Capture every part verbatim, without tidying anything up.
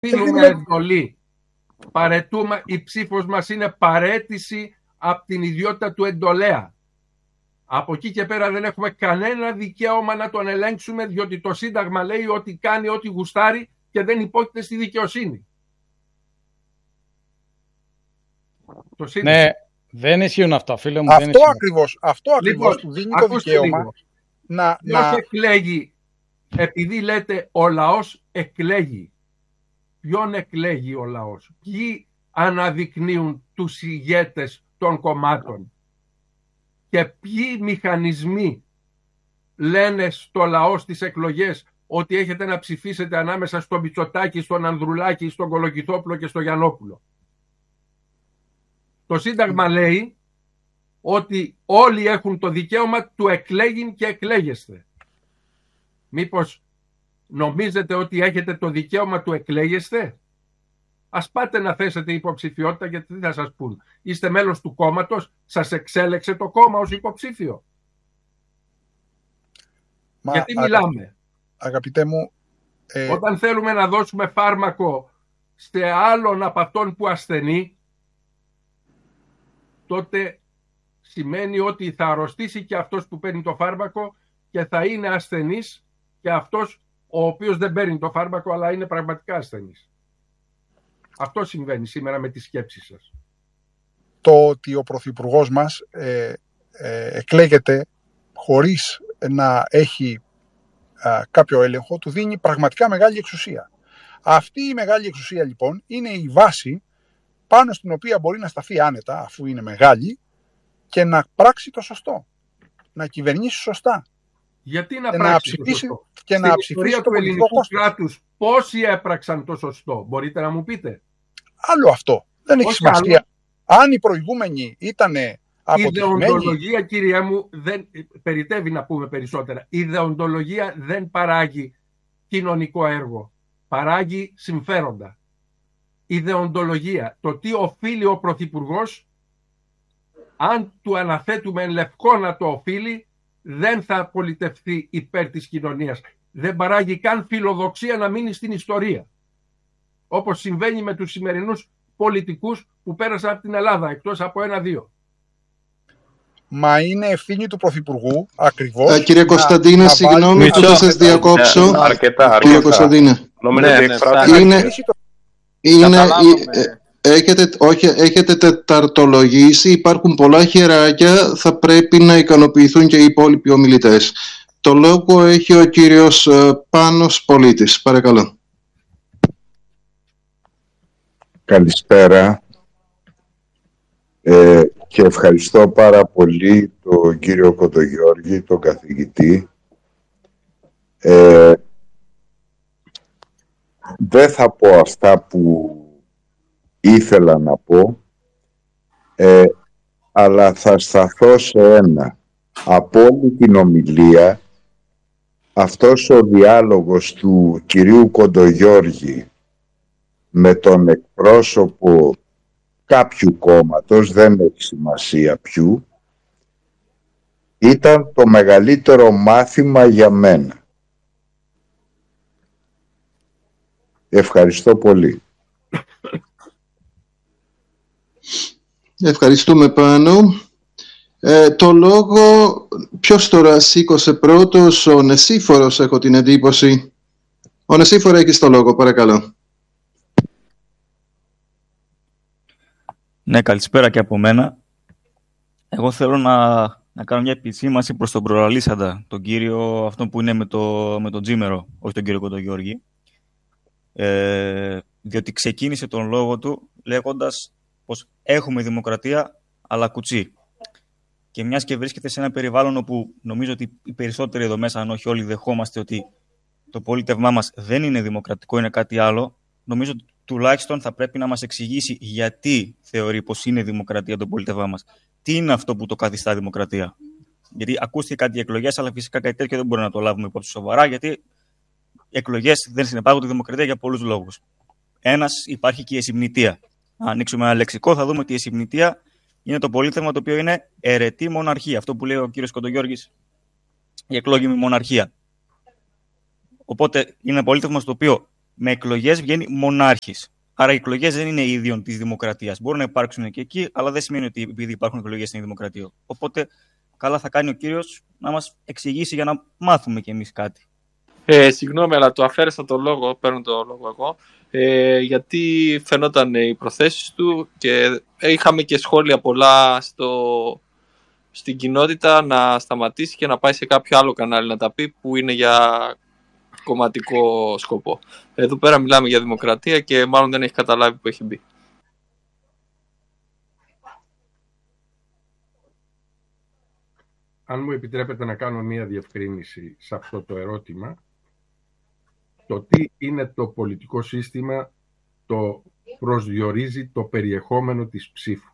Δίνουμε εντολή. Παρετούμε, η ψήφος μας είναι παρέτηση από την ιδιότητα του εντολέα. Από εκεί και πέρα δεν έχουμε κανένα δικαίωμα να τον ελέγξουμε, διότι το Σύνταγμα λέει ότι κάνει ό,τι γουστάρει και δεν υπόκειται στη δικαιοσύνη. Το ναι, δεν ισχύουν αυτά, φίλε μου. Αυτό δεν ακριβώς, αυτό ακριβώς λοιπόν, του δίνει το δικαίωμα λίγο. να... Ποιος να... εκλέγει, επειδή λέτε ο λαός εκλέγει. Ποιον εκλέγει ο λαός? Ποιοι αναδεικνύουν τους ηγέτες των κομμάτων? Και ποιοι μηχανισμοί λένε στο λαό στις εκλογές ότι έχετε να ψηφίσετε ανάμεσα στο Μητσοτάκη, στον Ανδρουλάκη, στον Κολοκυθόπουλο και στο Γιαννόπουλο? Το Σύνταγμα λέει ότι όλοι έχουν το δικαίωμα του εκλέγειν και εκλέγεστε. Μήπως νομίζετε ότι έχετε το δικαίωμα του εκλέγεστε? Ας πάτε να θέσετε υποψηφιότητα, γιατί τι θα σας πούν? Είστε μέλος του κόμματος, σας εξέλεξε το κόμμα ως υποψήφιο. Μα, γιατί μιλάμε? Αγα... Αγαπητέ μου, ε... όταν θέλουμε να δώσουμε φάρμακο σε άλλον από αυτόν που ασθενεί, τότε σημαίνει ότι θα αρρωστήσει και αυτός που παίρνει το φάρμακο και θα είναι ασθενής και αυτός ο οποίος δεν παίρνει το φάρμακο αλλά είναι πραγματικά ασθενής. Αυτό συμβαίνει σήμερα με τις σκέψεις σας. Το ότι ο Πρωθυπουργός μας ε, ε, εκλέγεται χωρίς να έχει α, κάποιο έλεγχο, του δίνει πραγματικά μεγάλη εξουσία. Αυτή η μεγάλη εξουσία λοιπόν είναι η βάση πάνω στην οποία μπορεί να σταθεί άνετα, αφού είναι μεγάλη, και να πράξει το σωστό. Να κυβερνήσει σωστά. Γιατί να πράξει να ψηφίσει, το σωστό? Και στην να ιστορία του ελληνικού κράτους πόσοι έπραξαν το σωστό? Μπορείτε να μου πείτε? Άλλο αυτό. Δεν έχει σημασία. Αν οι προηγούμενοι ήταν αποτυχημένοι... Η ιδεοντολογία, κύριε μου, δεν περιτεύει να πούμε περισσότερα. Η ιδεοντολογία δεν παράγει κοινωνικό έργο. Παράγει συμφέροντα. Η ιδεοντολογία, το τι οφείλει ο Πρωθυπουργός, αν του αναθέτουμε εν λευκό να το οφείλει, δεν θα πολιτευθεί υπέρ της κοινωνίας. Δεν παράγει καν φιλοδοξία να μείνει στην ιστορία. Όπως συμβαίνει με τους σημερινούς πολιτικούς που πέρασαν από την Ελλάδα, εκτός από ένα-δύο. Μα είναι ευθύνη του Πρωθυπουργού ακριβώς. Α, κύριε Κωνσταντίνε, συγγνώμη που θα σας διακόψω. Αρκετά, αρκετά. Κύριε Κωνσταντίνε. Νομίζω ότι είναι... είναι... Έχετε, όχι, έχετε τεταρτολογήσει, υπάρχουν πολλά χεράκια, θα πρέπει να ικανοποιηθούν και οι υπόλοιποι ομιλητές. Το λόγο έχει ο κύριος Πάνος Πολίτης. Παρακαλώ. Καλησπέρα ε, και ευχαριστώ πάρα πολύ τον κύριο Κοντογιώργη, τον καθηγητή. Ε, δεν θα πω αυτά που ήθελα να πω, ε, αλλά θα σταθώ σε ένα. Από όλη την ομιλία, αυτός ο διάλογος του κυρίου Κοντογιώργη με τον εκπρόσωπο κάποιου κόμματος, δεν έχει σημασία ποιου, ήταν το μεγαλύτερο μάθημα για μένα. Ευχαριστώ πολύ. Ευχαριστούμε πάνω. Ε, το λόγο, ποιος τώρα σήκωσε πρώτος? Ο Νεσίφορος, έχω την εντύπωση. Ο Νεσίφορο, έχεις το λόγο, παρακαλώ. Ναι, καλησπέρα και από μένα. Εγώ θέλω να, να κάνω μια επισήμανση προς τον προλαλήσαντα, τον κύριο αυτόν που είναι με το, με το τζίμερο, όχι τον κύριο Κοντογιώργη. Ε, διότι ξεκίνησε τον λόγο του λέγοντας πως έχουμε δημοκρατία αλλά κουτσί. Και μιας και βρίσκεται σε ένα περιβάλλον όπου νομίζω ότι οι περισσότεροι εδώ μέσα, αν όχι όλοι, δεχόμαστε ότι το πολίτευμά μας δεν είναι δημοκρατικό, είναι κάτι άλλο, νομίζω ότι τουλάχιστον θα πρέπει να μας εξηγήσει γιατί θεωρεί πως είναι δημοκρατία το πολίτευμά μας. Τι είναι αυτό που το καθιστά δημοκρατία? Γιατί ακούστηκε κάτι για εκλογές, αλλά φυσικά κάτι τέτοιο δεν μπορούμε να το λάβουμε υπόψη σοβαρά, γιατί οι εκλογές δεν συνεπάγονται τη δημοκρατία για πολλούς λόγους. Ένας, υπάρχει και η εσυμνητία. Αν ανοίξουμε ένα λεξικό, θα δούμε ότι η εσυμνητία είναι το πολίτευμα το οποίο είναι αιρετή μοναρχία. Αυτό που λέει ο κύριος Κοντογιώργης, η εκλόγιμη μοναρχία. Οπότε είναι ένα πολίτευμα στο οποίο με εκλογές βγαίνει μονάρχης. Άρα οι εκλογές δεν είναι ίδιον της δημοκρατίας. Μπορούν να υπάρξουν και εκεί, αλλά δεν σημαίνει ότι επειδή υπάρχουν εκλογές είναι δημοκρατία. Οπότε καλά θα κάνει ο κύριος να μας εξηγήσει για να μάθουμε κι εμείς κάτι. Ε, συγγνώμη, αλλά το αφαίρεσα το λόγο, παίρνω το λόγο εγώ, ε, γιατί φαινόταν οι προθέσεις του και είχαμε και σχόλια πολλά στο, στην κοινότητα να σταματήσει και να πάει σε κάποιο άλλο κανάλι να τα πει που είναι για κομματικό σκοπό. Εδώ πέρα μιλάμε για δημοκρατία και μάλλον δεν έχει καταλάβει που έχει μπει. Αν μου επιτρέπετε να κάνω μία διευκρίνηση σε αυτό το ερώτημα, το τι είναι το πολιτικό σύστημα το προσδιορίζει το περιεχόμενο της ψήφου.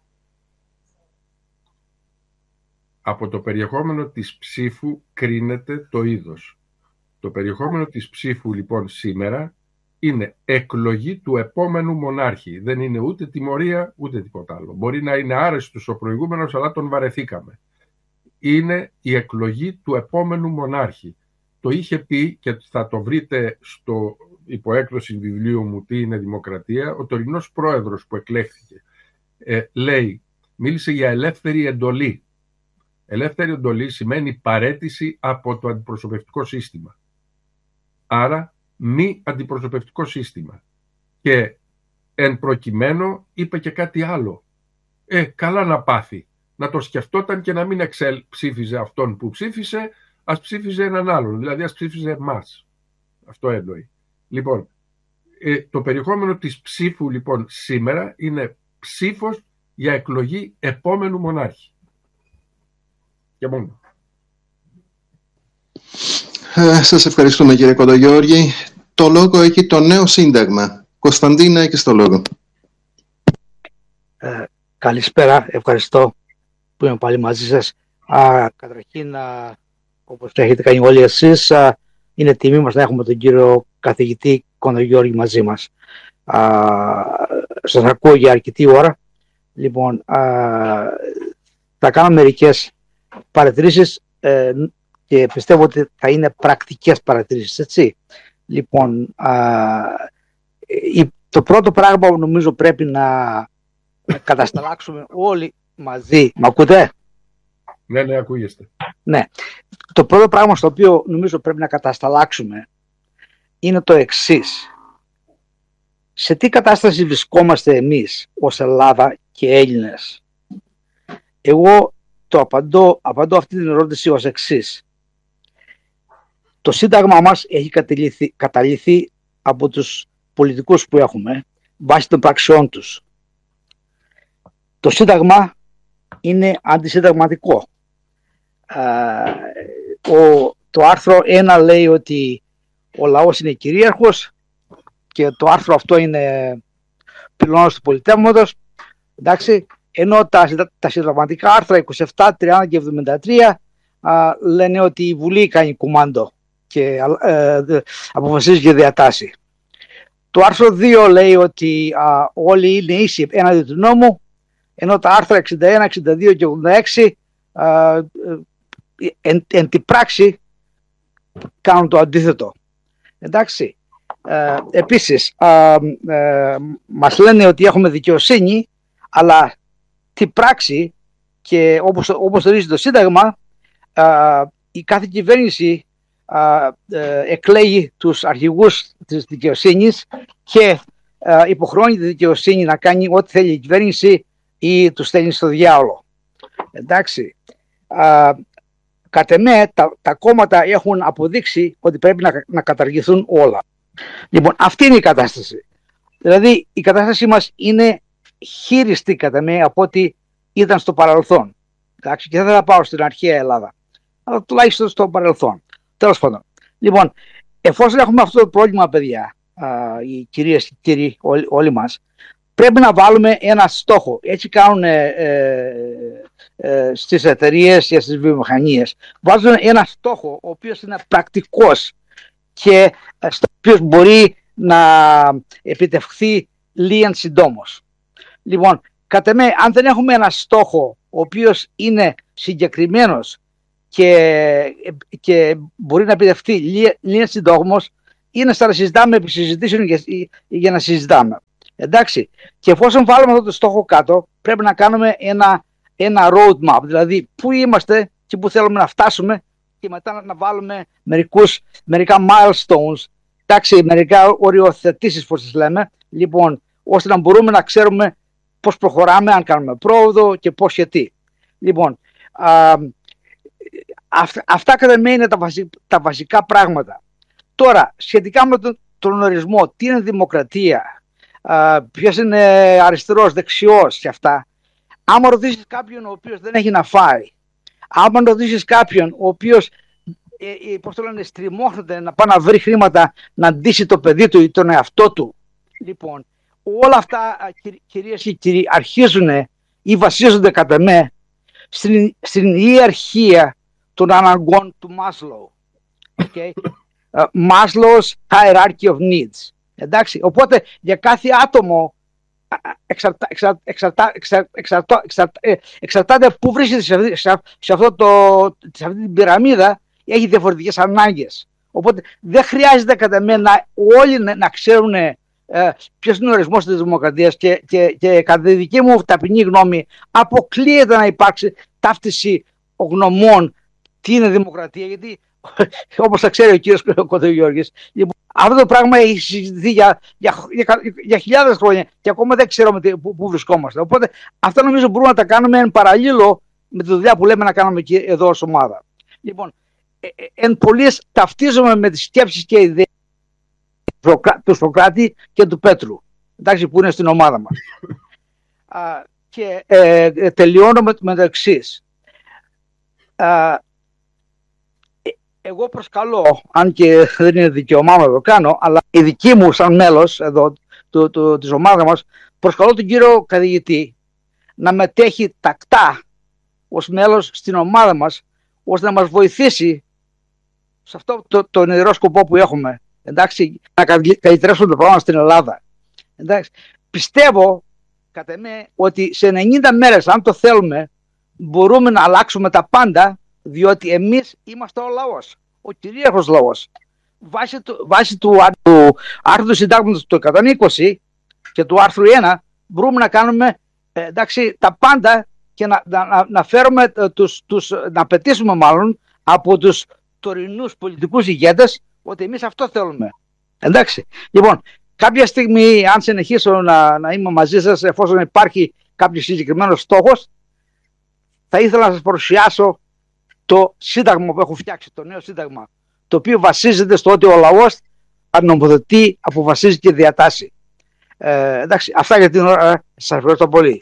Από το περιεχόμενο της ψήφου κρίνεται το είδος. Το περιεχόμενο της ψήφου λοιπόν σήμερα είναι εκλογή του επόμενου μονάρχη. Δεν είναι ούτε τιμωρία ούτε τίποτα άλλο. Μπορεί να είναι άρεστος ο προηγούμενος, αλλά τον βαρεθήκαμε. Είναι η εκλογή του επόμενου μονάρχη. Το είχε πει και θα το βρείτε στο υποέκδοση βιβλίου μου «Τι είναι δημοκρατία», ο τωρινός πρόεδρος που εκλέχθηκε. Ε, λέει, μίλησε για ελεύθερη εντολή. Ελεύθερη εντολή σημαίνει παραίτηση από το αντιπροσωπευτικό σύστημα. Άρα μη αντιπροσωπευτικό σύστημα. Και εν προκειμένου είπε και κάτι άλλο. Ε, καλά να πάθει. Να το σκεφτόταν και να μην εξελ, ψήφιζε αυτόν που ψήφισε, ας ψήφιζε έναν άλλον. Δηλαδή ας ψήφιζε εμάς. Αυτό εννοεί. Λοιπόν, ε, το περιεχόμενο της ψήφου λοιπόν σήμερα είναι ψήφος για εκλογή επόμενου μονάρχη. Και μόνο. Ε, σας ευχαριστούμε κύριε Κοντογιώργη. Το λόγο έχει το νέο σύνταγμα. Κωνσταντίνα, έχεις το λόγο. Ε, καλησπέρα, ευχαριστώ που είμαι πάλι μαζί σας. Α, καταρχήν, α, όπως το έχετε κάνει όλοι εσείς, α, είναι τιμή μας να έχουμε τον κύριο καθηγητή Κοντογιώργη μαζί μας. Α, σας ακούω για αρκετή ώρα. Λοιπόν, α, θα κάνω μερικές παρατηρήσεις ε, και πιστεύω ότι θα είναι πρακτικές παρατηρήσεις, έτσι. Λοιπόν, α, το πρώτο πράγμα που νομίζω πρέπει να κατασταλάξουμε όλοι μαζί. Μ' ακούτε? Ναι, ναι, ακούγεστε. Ναι. Το πρώτο πράγμα στο οποίο νομίζω πρέπει να κατασταλάξουμε είναι το εξής. Σε τι κατάσταση βρισκόμαστε εμείς ως Ελλάδα και Έλληνες? Εγώ το απαντώ, απαντώ αυτή την ερώτηση ως εξής. Το σύνταγμα μας έχει καταληθεί, καταληθεί από τους πολιτικούς που έχουμε βάσει των πραξιών τους. Το σύνταγμα είναι αντισυνταγματικό. Uh, ο, το άρθρο ένα λέει ότι ο λαός είναι κυρίαρχος και το άρθρο αυτό είναι πυλώνας του πολιτεύματος. Εντάξει, ενώ τα, τα συνταγματικά άρθρα είκοσι επτά, τριάντα και εβδομήντα τρία uh, λένε ότι η Βουλή κάνει κουμάντο και uh, αποφασίζει και διατάσσει. Το άρθρο δύο λέει ότι uh, όλοι είναι ίσοι έναντι του νόμου, ενώ τα άρθρα εξήντα ένα, εξήντα δύο και ογδόντα έξι uh, εν, εν τη πράξη κάνουν το αντίθετο. Εντάξει. Uh, επίσης, uh, uh, μας λένε ότι έχουμε δικαιοσύνη, αλλά τη πράξη και όπως, όπως ορίζει το Σύνταγμα, uh, η κάθε κυβέρνηση uh, uh, εκλέγει τους αρχηγούς της δικαιοσύνης και uh, υποχρεώνει τη δικαιοσύνη να κάνει ό,τι θέλει η κυβέρνηση ή τους στέλνει στο διάολο. Εντάξει. Uh, κατ' εμέ τα, τα κόμματα έχουν αποδείξει ότι πρέπει να, να καταργηθούν όλα. Λοιπόν, αυτή είναι η κατάσταση. Δηλαδή η κατάστασή μας είναι χείριστη κατ' εμέ από ό,τι ήταν στο παρελθόν. Εντάξει, και δεν θα πάω στην αρχαία Ελλάδα, αλλά τουλάχιστον στο παρελθόν. Τέλος πάντων. Λοιπόν, εφόσον έχουμε αυτό το πρόβλημα, παιδιά, α, οι κυρίες και κύριοι όλοι, όλοι μας, πρέπει να βάλουμε ένα στόχο. Έτσι κάνουν ε, ε, ε, στις εταιρείες και στις βιομηχανίες. Βάζουν ένα στόχο ο οποίος είναι πρακτικός και ε, στο οποίο μπορεί να επιτευχθεί λίγαν συντόμως. Λοιπόν, κατά με, αν δεν έχουμε ένα στόχο ο οποίος είναι συγκεκριμένος και, και μπορεί να επιτευχθεί λίγαν συντόμως, είναι σαν να συζητάμε επί συζητήσεων για, για να συζητάμε. Εντάξει. Και εφόσον βάλουμε αυτό το στόχο κάτω, πρέπει να κάνουμε ένα, ένα roadmap, δηλαδή πού είμαστε και πού θέλουμε να φτάσουμε, και μετά να βάλουμε μερικούς, μερικά milestones, εντάξει, μερικά οριοθετήσεις, πώς τις λέμε, λοιπόν, ώστε να μπορούμε να ξέρουμε πώς προχωράμε, αν κάνουμε πρόοδο και πώς και τι. Λοιπόν, α, αυ, αυτά κατά μένα είναι τα, βασι, τα βασικά πράγματα. Τώρα, σχετικά με τον, τον ορισμό, τι είναι δημοκρατία, α, ποιος είναι αριστερός, δεξιός και αυτά, άμα ρωτήσεις κάποιον ο οποίος δεν έχει να φάει, άμα ρωτήσεις κάποιον ο οποίος ε, ε, πώς το λένε, στριμώχνεται να πάει να βρει χρήματα να ντύσει το παιδί του ή τον εαυτό του, λοιπόν, όλα αυτά, κυρίες και κύριοι, αρχίζουν ή βασίζονται κατά με στην, στην ιεραρχία των αναγκών του Maslow. Okay? Uh, Maslow's hierarchy of needs. Εντάξει, οπότε για κάθε άτομο εξαρτα, εξαρτα, εξαρτα, εξαρτα, εξαρτα, εξαρτα, εξαρτάται πού βρίσκεται σε αυτή, σε, σε, αυτό το, σε αυτή την πυραμίδα, έχει διαφορετικές ανάγκες. Οπότε δεν χρειάζεται κατά μένα όλοι να, να ξέρουν ε, ποιος είναι ο ορισμός της δημοκρατίας, και, και, και κατά τη δική μου ταπεινή γνώμη αποκλείεται να υπάρξει ταύτιση γνωμών τι είναι δημοκρατία, γιατί όπως θα ξέρει ο κύριος Κοντογιώργης, αυτό το πράγμα έχει συζητηθεί για, για, για, για χιλιάδες χρόνια και ακόμα δεν ξέρουμε πού, πού βρισκόμαστε. Οπότε αυτά νομίζω μπορούμε να τα κάνουμε εν παραλλήλω με τη δουλειά που λέμε να κάνουμε και εδώ ως ομάδα. Λοιπόν, ε, ε, εν πολλοίς ταυτίζομαι με τις σκέψεις και ιδέες του Σοκράτη και του Πέτρου, εντάξει, που είναι στην ομάδα μας. Α, και ε, ε, τελειώνω με, με το εξής. Α, Εγώ προσκαλώ, αν και δεν είναι δικαίωμά μου να το κάνω, αλλά η δική μου σαν μέλος εδώ του, του, της ομάδας μας, προσκαλώ τον κύριο καθηγητή να μετέχει τακτά ως μέλος στην ομάδα μας, ώστε να μας βοηθήσει σε αυτό το, το νευρό σκοπό που έχουμε, εντάξει, να καλύτερσουμε το πρόγραμμα στην Ελλάδα. Εντάξει. Πιστεύω, κατά εμέ, ότι σε ενενήντα μέρες, αν το θέλουμε, μπορούμε να αλλάξουμε τα πάντα, διότι εμείς είμαστε ο λαός, ο κυρίαρχος λαός. Βάσει του, βάσει του, του άρθρου του συντάγματος του εκατόν είκοσι και του άρθρου ένα μπορούμε να κάνουμε ε, εντάξει, τα πάντα και να, να, να φέρουμε ε, τους, τους, να απαιτήσουμε μάλλον από τους τωρινούς πολιτικούς ηγέτες ότι εμείς αυτό θέλουμε. Εντάξει. Λοιπόν, κάποια στιγμή, αν συνεχίσω να, να είμαι μαζί σας, εφόσον υπάρχει κάποιος συγκεκριμένος στόχος, θα ήθελα να σας παρουσιάσω το σύνταγμα που έχω φτιάξει, το νέο σύνταγμα, το οποίο βασίζεται στο ότι ο λαός νομοθετεί, αποφασίζει και διατάσσει. Ε, εντάξει, αυτά για την ώρα. Σας ευχαριστώ πολύ.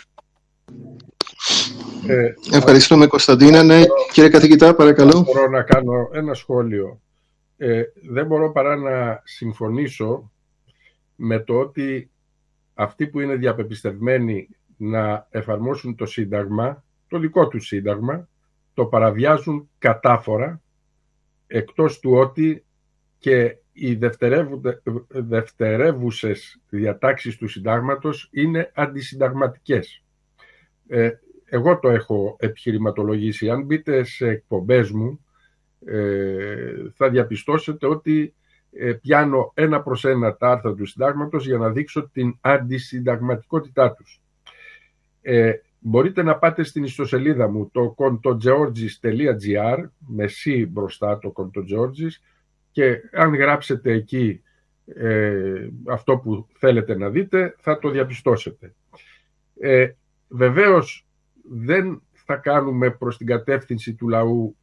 Ε, Ευχαριστούμε, Κωνσταντίνα. Ναι, κύριε καθηγητά, παρακαλώ. Μπορώ να κάνω ένα σχόλιο. Ε, δεν μπορώ παρά να συμφωνήσω με το ότι αυτοί που είναι διαπεπιστευμένοι να εφαρμόσουν το σύνταγμα, το δικό του σύνταγμα, το παραβιάζουν κατάφορα, εκτός του ότι και οι δευτερεύουσες διατάξεις του συντάγματος είναι αντισυνταγματικές. Ε, εγώ το έχω επιχειρηματολογήσει. Αν μπείτε σε εκπομπές μου, ε, θα διαπιστώσετε ότι ε, πιάνω ένα προς ένα τα άρθρα του συντάγματος για να δείξω την αντισυνταγματικότητά τους. Ε, Μπορείτε να πάτε στην ιστοσελίδα μου, το kontogeorgis τελεία gr, με C μπροστά το Kontogeorgis, και αν γράψετε εκεί ε, αυτό που θέλετε να δείτε, θα το διαπιστώσετε. Ε, βεβαίως δεν θα κάνουμε προς την κατεύθυνση του λαού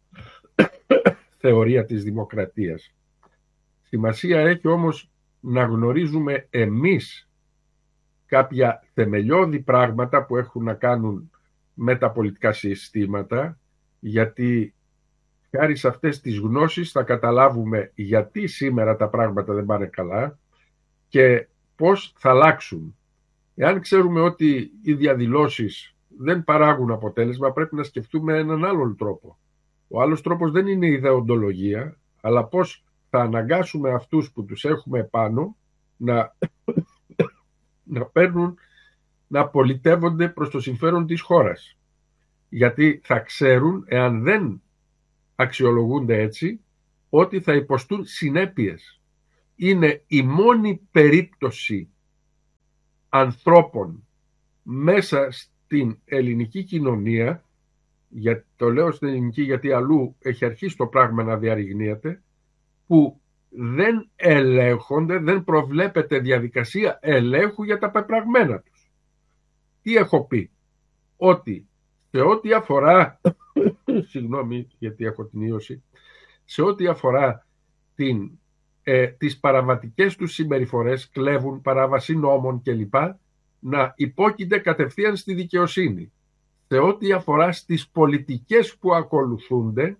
θεωρία της δημοκρατίας. Σημασία έχει όμως να γνωρίζουμε εμείς κάποια θεμελιώδη πράγματα που έχουν να κάνουν με τα πολιτικά συστήματα, γιατί χάρη σε αυτές τις γνώσεις θα καταλάβουμε γιατί σήμερα τα πράγματα δεν πάνε καλά και πώς θα αλλάξουν. Εάν ξέρουμε ότι οι διαδηλώσεις δεν παράγουν αποτέλεσμα, πρέπει να σκεφτούμε έναν άλλον τρόπο. Ο άλλος τρόπος δεν είναι η ιδεοντολογία, αλλά πώς θα αναγκάσουμε αυτούς που τους έχουμε επάνω να... να παίρνουν, να πολιτεύονται προς το συμφέρον της χώρας. Γιατί θα ξέρουν, εάν δεν αξιολογούνται έτσι, ότι θα υποστούν συνέπειες. είναι η μόνη περίπτωση ανθρώπων μέσα στην ελληνική κοινωνία, για, το λέω στην ελληνική γιατί αλλού έχει αρχίσει το πράγμα να διαρριγνύεται, που δεν ελέγχονται, δεν προβλέπεται διαδικασία ελέγχου για τα πεπραγμένα τους. Τι έχω πει? Ότι σε ό,τι αφορά συγγνώμη γιατί έχω την ίωση, σε ό,τι αφορά την, ε, τις παραβατικές τους συμπεριφορές, κλέβουν, παράβαση νόμων κλπ, να υπόκεινται κατευθείαν στη δικαιοσύνη. Σε ό,τι αφορά στις πολιτικές που ακολουθούνται,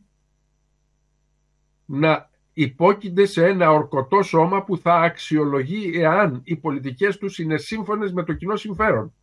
να υπόκεινται σε ένα ορκωτό σώμα που θα αξιολογεί εάν οι πολιτικές τους είναι σύμφωνες με το κοινό συμφέρον.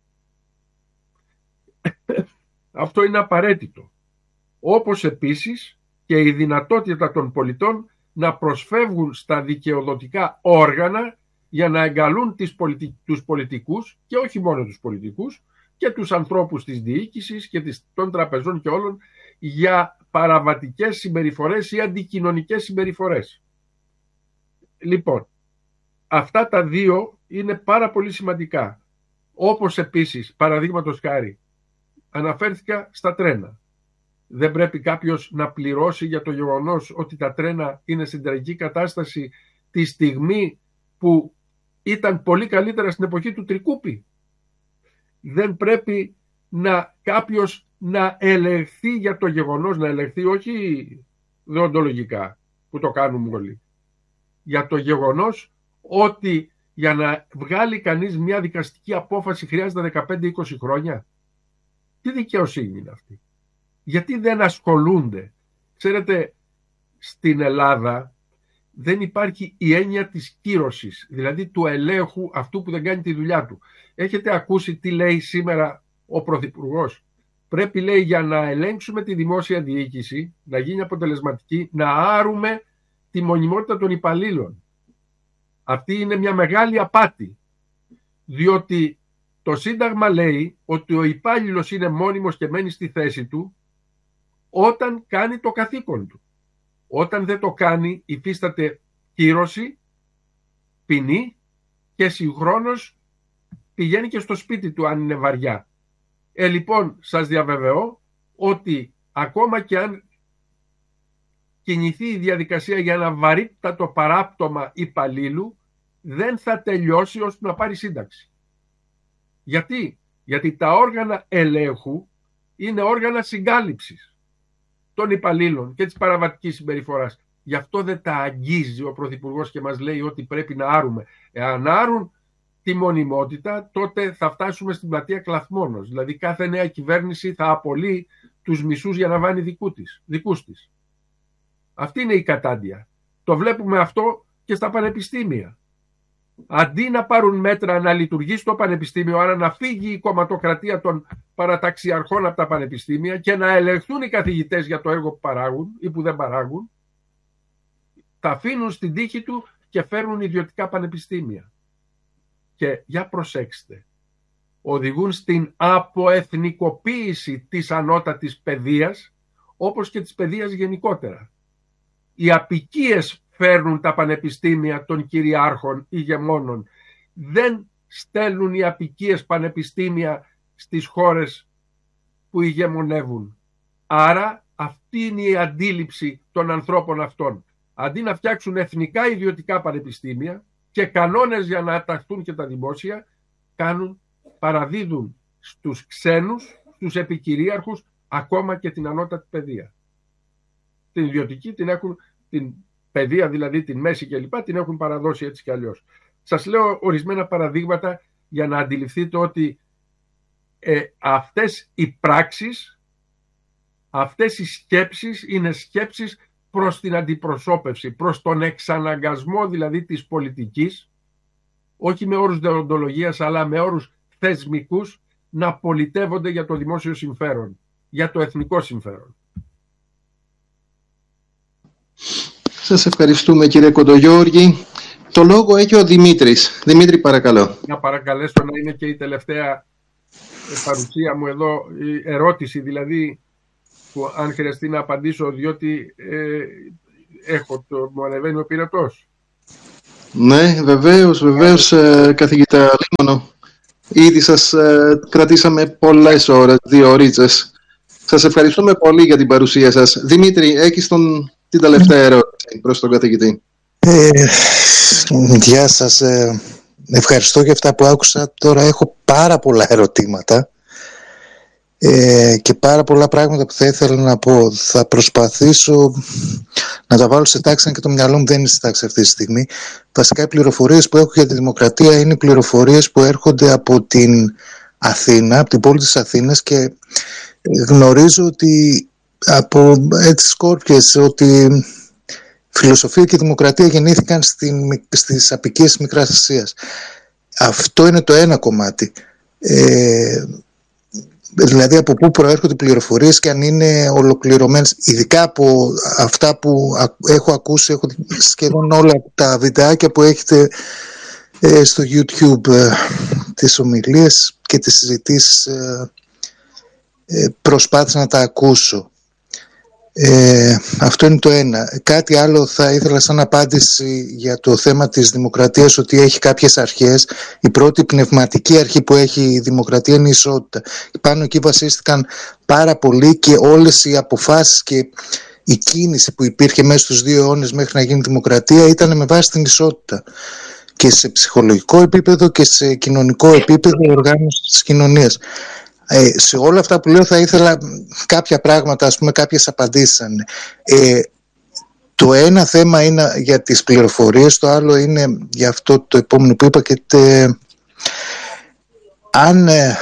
Αυτό είναι απαραίτητο. Όπως επίσης και η δυνατότητα των πολιτών να προσφεύγουν στα δικαιοδοτικά όργανα για να εγκαλούν τις πολιτι... τους πολιτικούς, και όχι μόνο τους πολιτικούς, και τους ανθρώπους της διοίκησης και των τραπεζών και όλων, για παραβατικές συμπεριφορές ή αντικοινωνικές συμπεριφορές. Λοιπόν, αυτά τα δύο είναι πάρα πολύ σημαντικά. Όπως επίσης, παραδείγματος χάρη, αναφέρθηκα στα τρένα. Δεν πρέπει κάποιος να πληρώσει για το γεγονός ότι τα τρένα είναι στην τραγική κατάσταση τη στιγμή που ήταν πολύ καλύτερα στην εποχή του Τρικούπη? Δεν πρέπει να κάποιος να ελεγχθεί για το γεγονός, να ελεγχθεί όχι δεοντολογικά που το κάνουμε όλοι, για το γεγονός ότι για να βγάλει κανείς μια δικαστική απόφαση χρειάζεται δεκαπέντε είκοσι χρόνια? Τι δικαιοσύνη είναι αυτή? Γιατί δεν ασχολούνται? Ξέρετε, στην Ελλάδα δεν υπάρχει η έννοια της κύρωσης, δηλαδή του ελέγχου αυτού που δεν κάνει τη δουλειά του. Έχετε ακούσει τι λέει σήμερα ο Πρωθυπουργός? Πρέπει, λέει, για να ελέγξουμε τη δημόσια διοίκηση, να γίνει αποτελεσματική, να άρουμε τη μονιμότητα των υπαλλήλων. Αυτή είναι μια μεγάλη απάτη, διότι το Σύνταγμα λέει ότι ο υπάλληλος είναι μόνιμος και μένει στη θέση του όταν κάνει το καθήκον του. Όταν δεν το κάνει, υφίσταται κύρωση, ποινή και συγχρόνως πηγαίνει και στο σπίτι του αν είναι βαριά. Ε, λοιπόν, σας διαβεβαιώ ότι ακόμα και αν κινηθεί η διαδικασία για ένα βαρύτατο παράπτωμα υπαλλήλου, δεν θα τελειώσει ώστε να πάρει σύνταξη. Γιατί? Γιατί τα όργανα ελέγχου είναι όργανα συγκάλυψης των υπαλλήλων και της παραβατικής συμπεριφοράς. Γι' αυτό δεν τα αγγίζει ο Πρωθυπουργός και μας λέει ότι πρέπει να άρουμε. Εάν άρουν τη μονιμότητα, τότε θα φτάσουμε στην πλατεία Κλαθμόνος. Δηλαδή κάθε νέα κυβέρνηση θα απολύει τους μισούς για να βάνει δικού της, δικούς της. Αυτή είναι η κατάντια. Το βλέπουμε αυτό και στα πανεπιστήμια. Αντί να πάρουν μέτρα να λειτουργήσει το πανεπιστήμιο, άρα να φύγει η κομματοκρατία των παραταξιαρχών από τα πανεπιστήμια και να ελεγχθούν οι καθηγητές για το έργο που παράγουν ή που δεν παράγουν, τα αφήνουν στην τύχη του και φέρνουν ιδιωτικά πανεπιστήμια. Και για προσέξτε, οδηγούν στην αποεθνικοποίηση της ανώτατης παιδείας, όπως και της παιδείας γενικότερα. Οι αποικίες φέρνουν τα πανεπιστήμια των κυριάρχων ηγεμόνων. Δεν στέλνουν οι αποικίες πανεπιστήμια στις χώρες που ηγεμονεύουν. Άρα αυτή είναι η αντίληψη των ανθρώπων αυτών. Αντί να φτιάξουν εθνικά ιδιωτικά πανεπιστήμια και κανόνες για να αταχθούν και τα δημόσια, κάνουν, παραδίδουν στους ξένους, στους επικυρίαρχους, ακόμα και την ανώτατη παιδεία. Την ιδιωτική την έχουν, την παιδεία δηλαδή την μέση κλπ, την έχουν παραδώσει έτσι κι αλλιώς. Σας λέω ορισμένα παραδείγματα για να αντιληφθείτε ότι ε, αυτές οι πράξεις, αυτές οι σκέψεις είναι σκέψεις προς την αντιπροσώπευση, προς τον εξαναγκασμό δηλαδή της πολιτικής, όχι με όρους δεοντολογίας αλλά με όρους θεσμικούς, να πολιτεύονται για το δημόσιο συμφέρον, για το εθνικό συμφέρον. Σας ευχαριστούμε κύριε Κοντογιώργη. Το λόγο έχει ο Δημήτρης. Δημήτρη, παρακαλώ. Να παρακαλέσω να είναι και η τελευταία παρουσία μου εδώ, η ερώτηση δηλαδή, που αν χρειαστεί να απαντήσω, διότι ε, έχω το, μου ανεβαίνει ο πυρετός. Ναι, βεβαίως, βεβαίως, ε, καθηγητά Λίμωνο. Ήδη σας ε, κρατήσαμε πολλές ώρες, δύο ωρίτσες. Σας ευχαριστούμε πολύ για την παρουσία σας. Δημήτρη, έχεις τον, την τελευταία ερώτηση προς τον καθηγητή. Ε, γεια σας. Ε, ευχαριστώ για αυτά που άκουσα. Τώρα έχω πάρα πολλά ερωτήματα ε, και πάρα πολλά πράγματα που θα ήθελα να πω. Θα προσπαθήσω να τα βάλω σε τάξη, αν και το μυαλό μου δεν είναι σε τάξη αυτή τη στιγμή. Βασικά οι πληροφορίες που έχω για τη δημοκρατία είναι πληροφορίες που έρχονται από την Αθήνα, από την πόλη της Αθήνας, και γνωρίζω ότι από έτσι σκόρπιες ότι φιλοσοφία και δημοκρατία γεννήθηκαν στην, στις απικίες Μικράς Ασίας. Αυτό είναι το ένα κομμάτι. Ε, δηλαδή από πού προέρχονται οι πληροφορίες και αν είναι ολοκληρωμένες, ειδικά από αυτά που έχω ακούσει, έχω σχεδόν όλα τα βιντεάκια που έχετε ε, στο YouTube, ε, τις ομιλίες και τις συζητήσεις, ε, ε, προσπάθησα να τα ακούσω. Ε, αυτό είναι το ένα. Κάτι άλλο θα ήθελα σαν απάντηση για το θέμα της δημοκρατίας, ότι έχει κάποιες αρχές. Η πρώτη πνευματική αρχή που έχει η δημοκρατία είναι η ισότητα. Πάνω εκεί βασίστηκαν πάρα πολύ και όλες οι αποφάσεις και η κίνηση που υπήρχε μέσα στους δύο αιώνες μέχρι να γίνει δημοκρατία ήταν με βάση την ισότητα, και σε ψυχολογικό επίπεδο και σε κοινωνικό επίπεδο, οργάνωση της κοινωνίας. Ε, σε όλα αυτά που λέω θα ήθελα κάποια πράγματα, ας πούμε, κάποιες απαντήσεις. Ε, το ένα θέμα είναι για τις πληροφορίες, το άλλο είναι για αυτό το επόμενο που είπα, και τε, αν ε,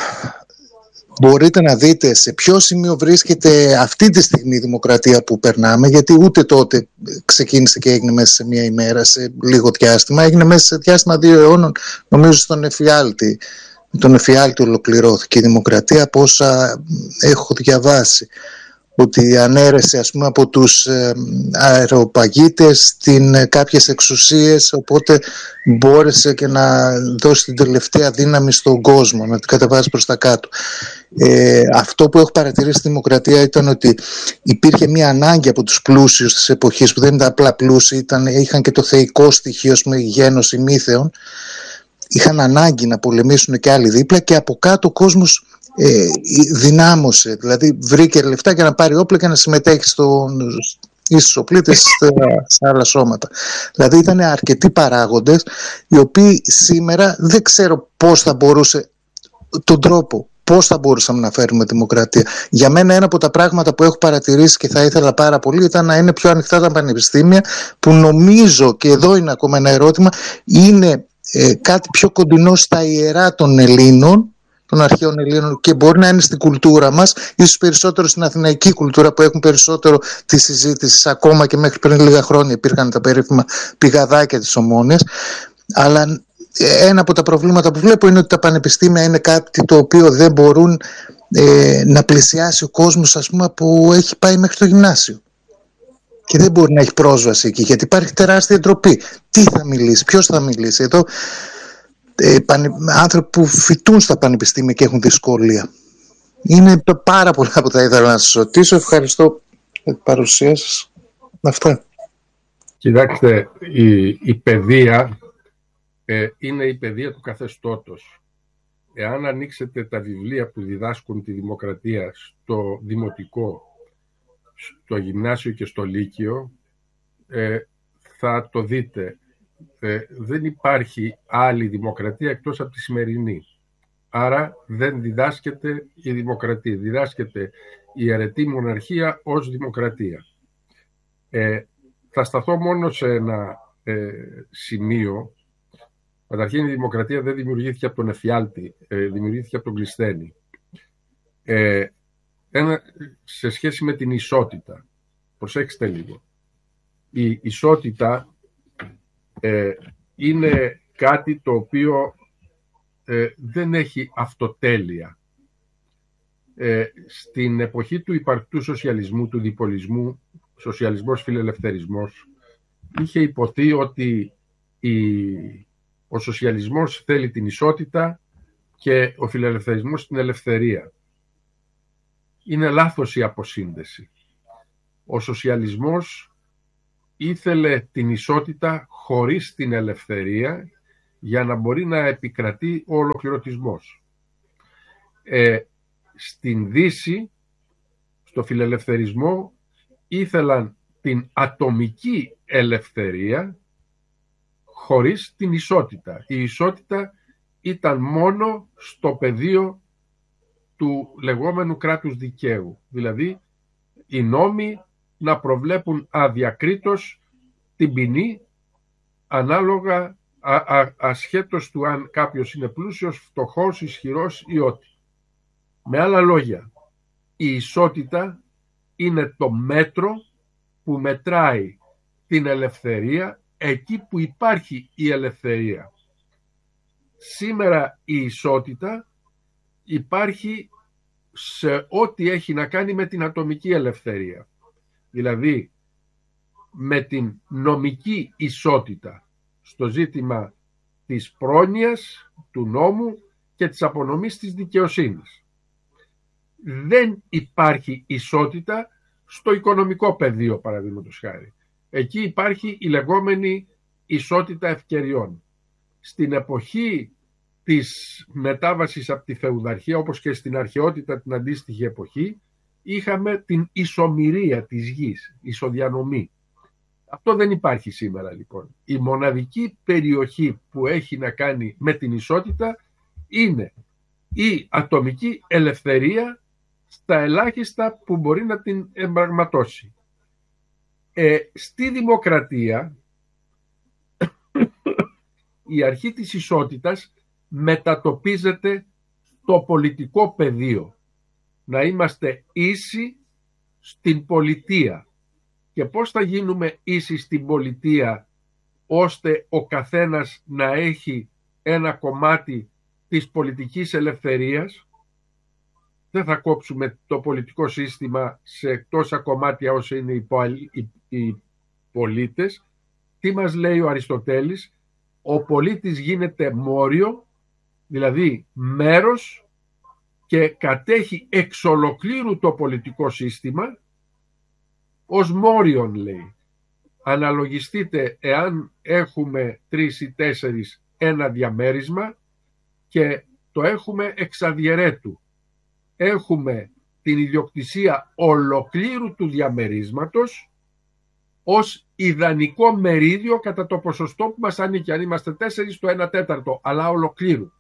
μπορείτε να δείτε σε ποιο σημείο βρίσκεται αυτή τη στιγμή η δημοκρατία που περνάμε, γιατί ούτε τότε ξεκίνησε και έγινε μέσα σε μία ημέρα, σε λίγο διάστημα, έγινε μέσα σε διάστημα δύο αιώνων, νομίζω στον εφιάλτη. Με τον εφιάλτη ολοκληρώθηκε η δημοκρατία, από όσα έχω διαβάσει, ότι ανέρεσε, ας πούμε, από τους ε, αεροπαγίτες στην, ε, κάποιες εξουσίες, οπότε μπόρεσε και να δώσει την τελευταία δύναμη στον κόσμο, να την κατεβάσει προς τα κάτω. Ε, αυτό που έχω παρατηρήσει στη δημοκρατία ήταν ότι υπήρχε μια ανάγκη από τους πλούσιους της εποχής, που δεν ήταν απλά πλούσιοι, ήταν, είχαν και το θεϊκό στοιχείο, ας πούμε, γένος ημίθεων. Είχαν ανάγκη να πολεμήσουν και άλλοι δίπλα, και από κάτω ο κόσμος ε, δυνάμωσε, δηλαδή βρήκε λεφτά για να πάρει όπλα και να συμμετέχει στους οπλίτες σε άλλα σώματα. Δηλαδή ήταν αρκετοί παράγοντες, οι οποίοι σήμερα δεν ξέρω πώς θα μπορούσε, τον τρόπο πώς θα μπορούσαμε να φέρουμε δημοκρατία. Για μένα ένα από τα πράγματα που έχω παρατηρήσει και θα ήθελα πάρα πολύ ήταν να είναι πιο ανοιχτά τα πανεπιστήμια, που νομίζω, και εδώ είναι ακόμα ένα ερώτημα, είναι Ε, κάτι πιο κοντινό στα ιερά των Ελλήνων, των αρχαίων Ελλήνων, και μπορεί να είναι στην κουλτούρα μας, ίσως περισσότερο στην αθηναϊκή κουλτούρα, που έχουν περισσότερο τη συζήτηση. Ακόμα και μέχρι πριν λίγα χρόνια υπήρχαν τα περίφημα πηγαδάκια της Ομόνοιας. Αλλά ένα από τα προβλήματα που βλέπω είναι ότι τα πανεπιστήμια είναι κάτι το οποίο δεν μπορούν ε, να πλησιάσει ο κόσμος, ας πούμε, που έχει πάει μέχρι το γυμνάσιο. Και δεν μπορεί να έχει πρόσβαση εκεί, γιατί υπάρχει τεράστια ντροπή. Τι θα μιλήσει, ποιος θα μιλήσει. Εδώ ε, πανε, άνθρωποι που φοιτούν στα πανεπιστήμια και έχουν δυσκολία. Είναι πάρα πολλά που θα ήθελα να σας ρωτήσω. Ευχαριστώ για την παρουσία σας. Αυτά. Κοιτάξτε, η, η παιδεία ε, είναι η παιδεία του καθεστώτος. Εάν ανοίξετε τα βιβλία που διδάσκουν τη δημοκρατία στο δημοτικό, στο γυμνάσιο και στο λύκειο, ε, θα το δείτε. Ε, δεν υπάρχει άλλη δημοκρατία εκτός από τη σημερινή. Άρα δεν διδάσκεται η δημοκρατία. Διδάσκεται η αιρετή μοναρχία ως δημοκρατία. Ε, θα σταθώ μόνο σε ένα ε, σημείο. Καταρχήν η δημοκρατία δεν δημιουργήθηκε από τον εφιάλτη, ε, δημιουργήθηκε από τον Κλεισθένη. Ε, Ένα, σε σχέση με την ισότητα, προσέξτε λίγο, η ισότητα ε, είναι κάτι το οποίο ε, δεν έχει αυτοτέλεια. Ε, στην εποχή του υπαρκτού σοσιαλισμού, του διπολισμού, σοσιαλισμός φιλελευθερισμός, είχε υποθεί ότι η, ο σοσιαλισμός θέλει την ισότητα και ο φιλελευθερισμός την ελευθερία. Είναι λάθος η αποσύνδεση. Ο σοσιαλισμός ήθελε την ισότητα χωρίς την ελευθερία για να μπορεί να επικρατεί ο ολοκληρωτισμός. Ε, στην Δύση, στο φιλελευθερισμό, ήθελαν την ατομική ελευθερία χωρίς την ισότητα. Η ισότητα ήταν μόνο στο πεδίο του λεγόμενου κράτους δικαίου. Δηλαδή, οι νόμοι να προβλέπουν αδιακρίτως την ποινή ανάλογα α, α, ασχέτως του αν κάποιος είναι πλούσιος, φτωχός, ισχυρός ή ό,τι. Με άλλα λόγια, η ισότητα είναι το μέτρο που μετράει την ελευθερία εκεί που υπάρχει η ελευθερία. Σήμερα η ισότητα υπάρχει σε ό,τι έχει να κάνει με την ατομική ελευθερία. Δηλαδή με την νομική ισότητα στο ζήτημα της πρόνοιας, του νόμου και της απονομής της δικαιοσύνης. Δεν υπάρχει ισότητα στο οικονομικό πεδίο, παραδείγματος χάρη. Εκεί υπάρχει η λεγόμενη ισότητα ευκαιριών. Στην εποχή της μετάβασης από τη φεουδαρχία, όπως και στην αρχαιότητα την αντίστοιχη εποχή, είχαμε την ισομοιρία της γης, ισοδιανομή. Αυτό δεν υπάρχει σήμερα λοιπόν. Η μοναδική περιοχή που έχει να κάνει με την ισότητα είναι η ατομική ελευθερία στα ελάχιστα που μπορεί να την εμπραγματώσει. Ε, στη δημοκρατία η αρχή της ισότητας μετατοπίζεται στο πολιτικό πεδίο. Να είμαστε ίσοι στην πολιτεία. Και πώς θα γίνουμε ίσοι στην πολιτεία ώστε ο καθένας να έχει ένα κομμάτι της πολιτικής ελευθερίας? Δεν θα κόψουμε το πολιτικό σύστημα σε τόσα κομμάτια όσο είναι οι, οι, οι πολίτες. Τι μας λέει ο Αριστοτέλης? Ο πολίτης γίνεται μόριο, δηλαδή μέρος, και κατέχει εξ ολοκλήρου το πολιτικό σύστημα ως μόριον, λέει. Αναλογιστείτε εάν έχουμε τρεις ή τέσσερις ένα διαμέρισμα και το έχουμε εξ αδιαιρέτου. Έχουμε την ιδιοκτησία ολοκλήρου του διαμερίσματος ως ιδανικό μερίδιο κατά το ποσοστό που μας ανήκει. Αν είμαστε τέσσερις, το ένα τέταρτο, αλλά ολοκλήρου.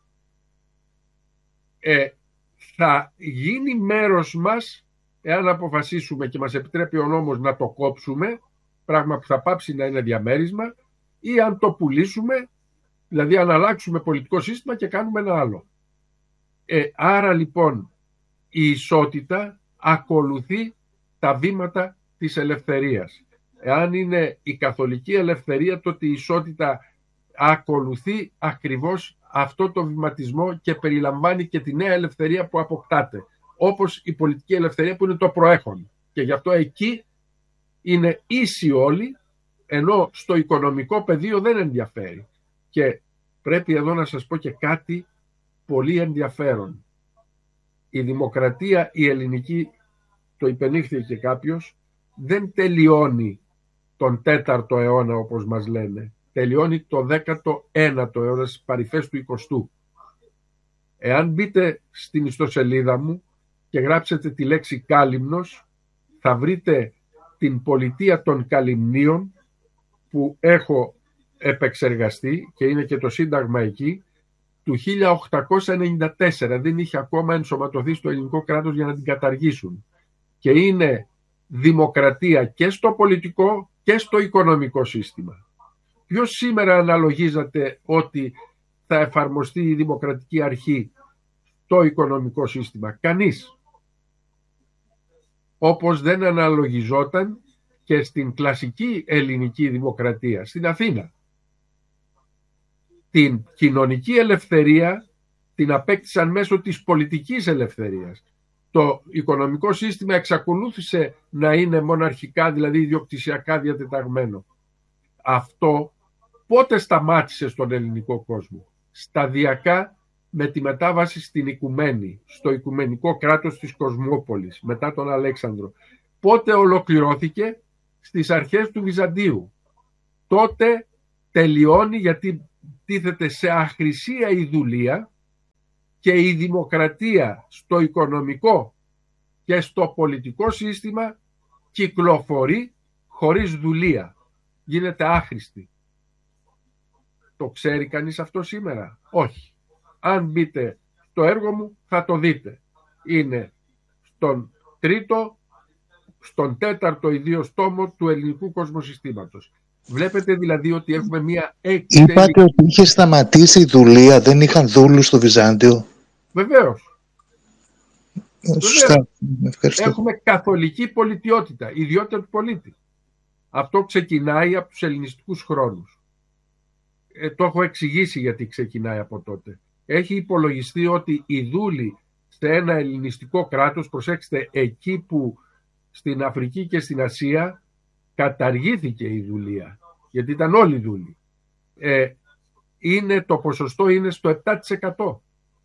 Ε, θα γίνει μέρος μας εάν αποφασίσουμε και μας επιτρέπει ο νόμος να το κόψουμε, πράγμα που θα πάψει να είναι διαμέρισμα, ή αν το πουλήσουμε, δηλαδή αν αλλάξουμε πολιτικό σύστημα και κάνουμε ένα άλλο. Ε, άρα λοιπόν η ισότητα ακολουθεί τα βήματα της ελευθερίας. Εάν είναι η καθολική ελευθερία, τότε η ισότητα ακολουθεί ακριβώς αυτό το βηματισμό και περιλαμβάνει και τη νέα ελευθερία που αποκτάται, όπως η πολιτική ελευθερία που είναι το προέχον. Και γι' αυτό εκεί είναι ίσοι όλοι, ενώ στο οικονομικό πεδίο δεν ενδιαφέρει. Και πρέπει εδώ να σας πω και κάτι πολύ ενδιαφέρον. Η δημοκρατία, η ελληνική, το υπενήχθηκε και κάποιος, δεν τελειώνει τον τέταρτο αιώνα όπως μας λένε. Τελειώνει το δέκατο ένατο αιώνα, στις παρυφές του εικοστού. Εάν μπείτε στην ιστοσελίδα μου και γράψετε τη λέξη Κάλυμνος, θα βρείτε την πολιτεία των Καλυμνίων που έχω επεξεργαστεί και είναι και το σύνταγμα εκεί, του χίλια οκτακόσια ενενήντα τέσσερα. Δεν είχε ακόμα ενσωματωθεί στο ελληνικό κράτος για να την καταργήσουν. Και είναι δημοκρατία και στο πολιτικό και στο οικονομικό σύστημα. Ποιος σήμερα αναλογίζεται ότι θα εφαρμοστεί η δημοκρατική αρχή στο οικονομικό σύστημα? Κανείς. Όπως δεν αναλογιζόταν και στην κλασική ελληνική δημοκρατία, στην Αθήνα. Την κοινωνική ελευθερία την απέκτησαν μέσω της πολιτικής ελευθερίας. Το οικονομικό σύστημα εξακολούθησε να είναι μοναρχικά, δηλαδή ιδιοκτησιακά διατεταγμένο. Αυτό πότε σταμάτησε στον ελληνικό κόσμο? Σταδιακά, με τη μετάβαση στην οικουμένη, στο οικουμενικό κράτος της Κοσμόπολης, μετά τον Αλέξανδρο. Πότε ολοκληρώθηκε? στις αρχές του Βυζαντίου. Τότε τελειώνει, γιατί τίθεται σε αχρησία η δουλεία και η δημοκρατία στο οικονομικό και στο πολιτικό σύστημα κυκλοφορεί χωρίς δουλεία. Γίνεται άχρηστη. Το ξέρει κανείς αυτό σήμερα? Όχι. Αν μπείτε στο έργο μου θα το δείτε. Είναι στον τρίτο, στον τέταρτο ιδίως τόμο του ελληνικού κοσμοσυστήματος. Βλέπετε δηλαδή ότι έχουμε μία εξέλιξη. Είπατε ότι είχε σταματήσει η δουλεία, δεν είχαν δούλους στο Βυζάντιο. Βεβαίως. Σωστά. Έχουμε καθολική πολιτιότητα, ιδιότητα του πολίτη. Αυτό ξεκινάει από τους ελληνιστικούς χρόνους. Ε, το έχω εξηγήσει γιατί ξεκινάει από τότε. Έχει υπολογιστεί ότι οι δούλοι σε ένα ελληνιστικό κράτος, προσέξτε, εκεί που στην Αφρική και στην Ασία καταργήθηκε η δουλεία, γιατί ήταν όλοι δούλοι, ε, είναι, το ποσοστό είναι στο επτά τοις εκατό.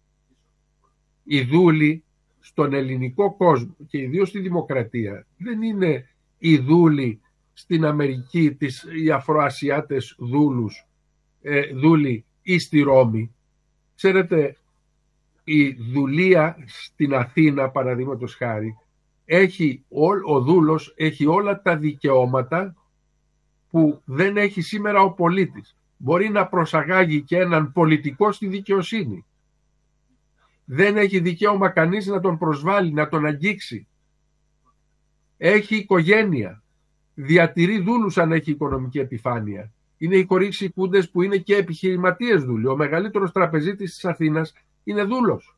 Οι δούλοι στον ελληνικό κόσμο και ιδίως στη δημοκρατία δεν είναι οι δούλοι στην Αμερική, τις, οι Αφροασιάτες δούλους, ε, δούλοι ή στη Ρώμη. Ξέρετε, η δουλεία στην Αθήνα, παραδείγματος χάρη, έχει, ο δούλος έχει όλα τα δικαιώματα που δεν έχει σήμερα ο πολίτης. Μπορεί να προσαγάγει και έναν πολιτικό στη δικαιοσύνη. Δεν έχει δικαίωμα κανείς να τον προσβάλλει, να τον αγγίξει. Έχει οικογένεια. Διατηρεί δούλους αν έχει οικονομική επιφάνεια. Είναι οι κορίξικούντες που είναι και επιχειρηματίες δούλοι. Ο μεγαλύτερος τραπεζίτης της Αθήνας είναι δούλος.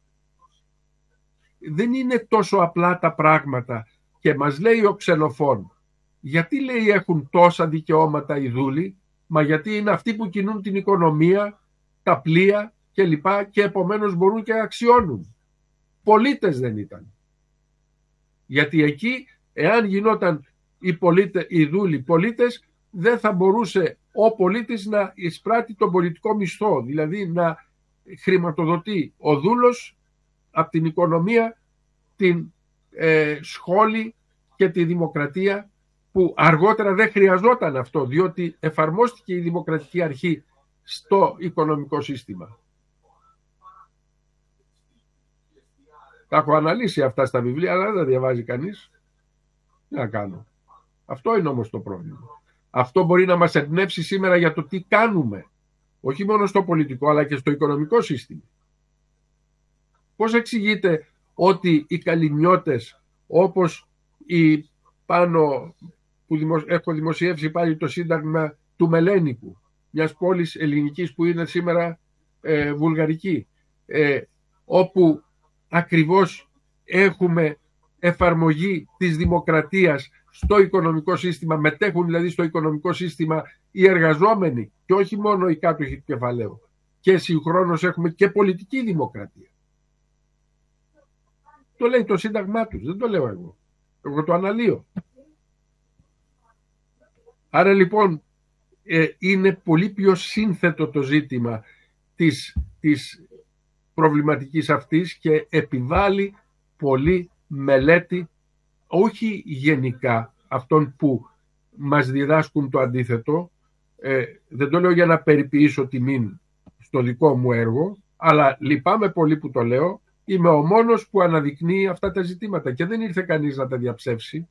Δεν είναι τόσο απλά τα πράγματα. Και μας λέει ο Ξενοφών, γιατί λέει έχουν τόσα δικαιώματα οι δούλοι? Μα γιατί είναι αυτοί που κινούν την οικονομία, τα πλοία και λοιπά, και επομένως μπορούν και αξιώνουν. Πολίτες δεν ήταν. Γιατί εκεί, εάν γινόταν οι, πολίτε, οι δούλοι πολίτες, δεν θα μπορούσε ο πολίτης να εισπράττει τον πολιτικό μισθό, δηλαδή να χρηματοδοτεί ο δούλος από την οικονομία, την ε, σχόλη και τη δημοκρατία, που αργότερα δεν χρειαζόταν αυτό, διότι εφαρμόστηκε η δημοκρατική αρχή στο οικονομικό σύστημα. Τα έχω αναλύσει αυτά στα βιβλία, αλλά δεν τα διαβάζει κανείς. Τι να κάνω. Αυτό είναι όμως το πρόβλημα. Αυτό μπορεί να μας εμπνεύσει σήμερα για το τι κάνουμε, όχι μόνο στο πολιτικό αλλά και στο οικονομικό σύστημα. Πώς εξηγείται ότι οι καλυμνιώτες, όπως οι πάνω που δημο... έχω δημοσιεύσει πάλι το σύνταγμα του Μελένικου, μιας πόλης ελληνικής που είναι σήμερα ε, βουλγαρική, ε, όπου ακριβώς έχουμε εφαρμογή της δημοκρατίας στο οικονομικό σύστημα, μετέχουν δηλαδή στο οικονομικό σύστημα οι εργαζόμενοι και όχι μόνο οι κάτοχοι του κεφαλαίου, και συγχρόνως έχουμε και πολιτική δημοκρατία. Το λέει το σύνταγμά τους, δεν το λέω εγώ. Εγώ το αναλύω. Άρα λοιπόν ε, είναι πολύ πιο σύνθετο το ζήτημα της, της προβληματικής αυτής και επιβάλλει πολύ μελέτη, όχι γενικά αυτών που μας διδάσκουν το αντίθετο. Ε, δεν το λέω για να περιποιήσω τιμήν στο δικό μου έργο, αλλά λυπάμαι πολύ που το λέω. Είμαι ο μόνος που αναδεικνύει αυτά τα ζητήματα και δεν ήρθε κανείς να τα διαψεύσει.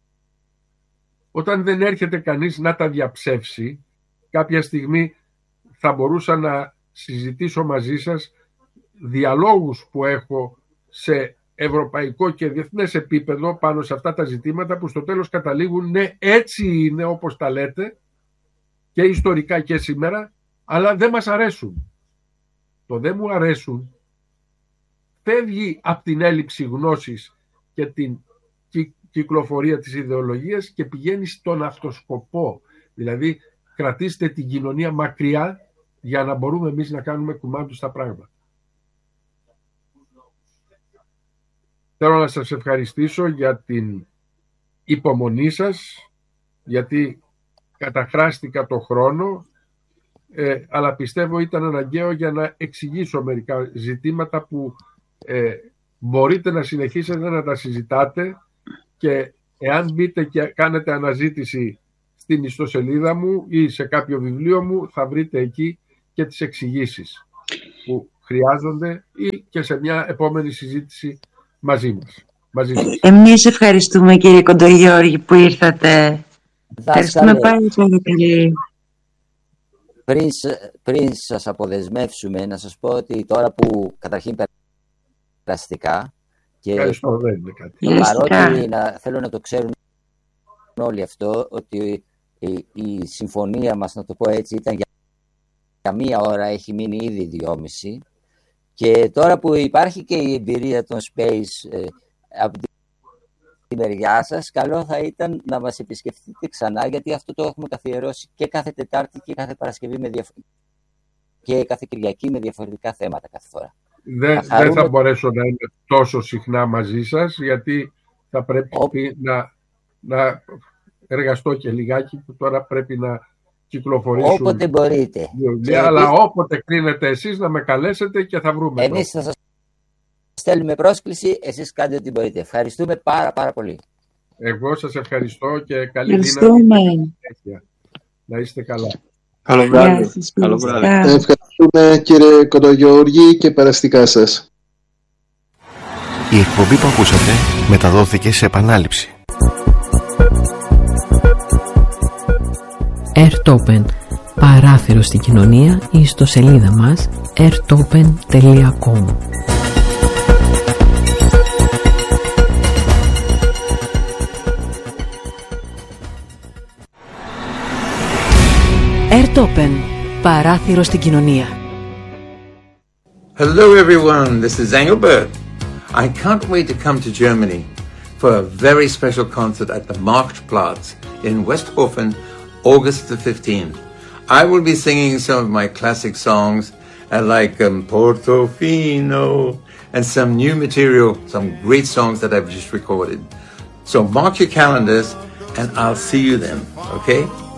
Όταν δεν έρχεται κανείς να τα διαψεύσει, κάποια στιγμή θα μπορούσα να συζητήσω μαζί σας διαλόγους που έχω σε ευρωπαϊκό και διεθνές επίπεδο πάνω σε αυτά τα ζητήματα, που στο τέλος καταλήγουν ναι, έτσι είναι όπως τα λέτε και ιστορικά και σήμερα, αλλά δεν μας αρέσουν. Το δεν μου αρέσουν φεύγει από την έλλειψη γνώσης και την κυκλοφορία της ιδεολογίας και πηγαίνει στον αυτοσκοπό. Δηλαδή κρατήστε την κοινωνία μακριά για να μπορούμε εμείς να κάνουμε κουμάντου στα πράγματα. Θέλω να σας ευχαριστήσω για την υπομονή σας, γιατί καταχράστηκα το χρόνο, ε, αλλά πιστεύω ήταν αναγκαίο για να εξηγήσω μερικά ζητήματα που ε, μπορείτε να συνεχίσετε να τα συζητάτε, και εάν μπείτε και κάνετε αναζήτηση στην ιστοσελίδα μου ή σε κάποιο βιβλίο μου θα βρείτε εκεί και τις εξηγήσεις που χρειάζονται ή και σε μια επόμενη συζήτηση μαζί μας. Μαζί σας. Εμείς ευχαριστούμε κύριε Κοντογιώργη που ήρθατε. Ευχαριστούμε πάρα πολύ. Πριν, πριν σας αποδεσμεύσουμε, να σας πω ότι τώρα που καταρχήν περαστικά και ευχαριστώ, δεν είναι κάτι. παρότι να, θέλω να το ξέρουν όλοι αυτό, ότι η, η συμφωνία μας, να το πω έτσι, ήταν για, για μία ώρα, έχει μείνει ήδη δυόμιση, και τώρα που υπάρχει και η εμπειρία των Space ε, από τη μεριά σας, καλό θα ήταν να μας επισκεφτείτε ξανά, γιατί αυτό το έχουμε καθιερώσει και κάθε Τετάρτη και κάθε Παρασκευή με διαφο... και κάθε Κυριακή με διαφορετικά θέματα κάθε φορά. Δεν θα, χαρούμε... δεν θα μπορέσω να είμαι τόσο συχνά μαζί σας, γιατί θα πρέπει Ό... να, να εργαστώ και λιγάκι, που τώρα πρέπει να κυκλοφορήσουν. Όποτε μπορείτε. Και αλλά επίσης... όποτε κρίνετε εσείς να με καλέσετε και θα βρούμε. Εμείς θα σας στέλνουμε πρόσκληση, εσείς κάντε ό,τι μπορείτε. Ευχαριστούμε πάρα πάρα πολύ. Εγώ σας ευχαριστώ και καλή δύναμη. Να είστε καλά. Καλό βράδυ. Καλό βράδυ. Ευχαριστούμε κύριε Κοντογιώργη και περαστικά σας. Η εκπομπή που ακούσατε μεταδόθηκε σε επανάληψη. Airtopen, παράθυρο στην κοινωνία, ή στο σελίδα μας airtopen τελεία com. Airtopen, παράθυρο στην κοινωνία. Hello everyone, this is Engelbert. I can't wait to come to Germany for a very special concert at the Marktplatz in Westhofen, August the fifteenth. I will be singing some of my classic songs uh, like um, Portofino and some new material, some great songs that I've just recorded. So mark your calendars and I'll see you then, okay?